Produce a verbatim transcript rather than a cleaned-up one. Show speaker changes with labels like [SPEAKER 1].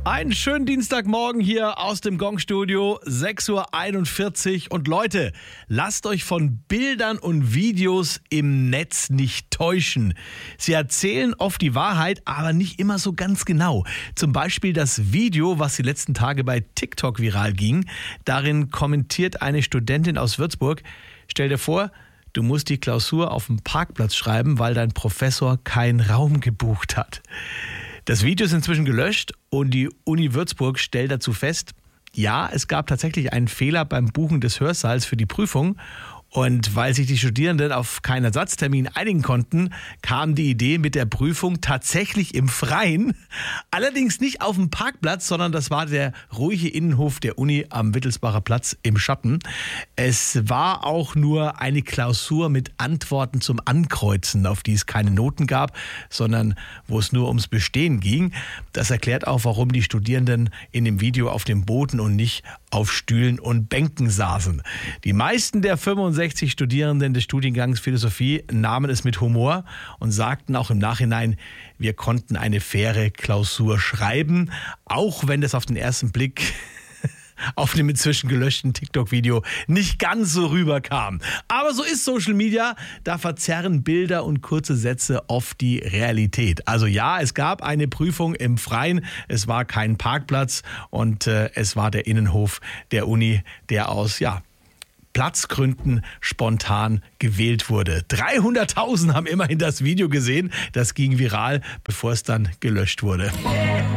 [SPEAKER 1] Einen schönen Dienstagmorgen hier aus dem Gong-Studio, sechs Uhr einundvierzig. Und Leute, lasst euch von Bildern und Videos im Netz nicht täuschen. Sie erzählen oft die Wahrheit, aber nicht immer so ganz genau. Zum Beispiel das Video, was die letzten Tage bei TikTok viral ging. Darin kommentiert eine Studentin aus Würzburg: Stell dir vor, du musst die Klausur auf dem Parkplatz schreiben, weil dein Professor keinen Raum gebucht hat. Das Video ist inzwischen gelöscht und die Uni Würzburg stellt dazu fest, ja, es gab tatsächlich einen Fehler beim Buchen des Hörsaals für die Prüfung. Und weil sich die Studierenden auf keinen Ersatztermin einigen konnten, kam die Idee mit der Prüfung tatsächlich im Freien. Allerdings nicht auf dem Parkplatz, sondern das war der ruhige Innenhof der Uni am Wittelsbacher Platz im Schatten. Es war auch nur eine Klausur mit Antworten zum Ankreuzen, auf die es keine Noten gab, sondern wo es nur ums Bestehen ging. Das erklärt auch, warum die Studierenden in dem Video auf dem Boden und nicht auf Stühlen und Bänken saßen. Die meisten der fünfundsechzig Studierenden des Studiengangs Philosophie nahmen es mit Humor und sagten auch im Nachhinein, wir konnten eine faire Klausur schreiben, auch wenn das auf den ersten Blick auf dem inzwischen gelöschten TikTok-Video nicht ganz so rüberkam. Aber so ist Social Media, da verzerren Bilder und kurze Sätze oft die Realität. Also ja, es gab eine Prüfung im Freien, es war kein Parkplatz und äh, es war der Innenhof der Uni, der aus, ja, Platzgründen spontan gewählt wurde. dreihunderttausend haben immerhin das Video gesehen. Das ging viral, bevor es dann gelöscht wurde.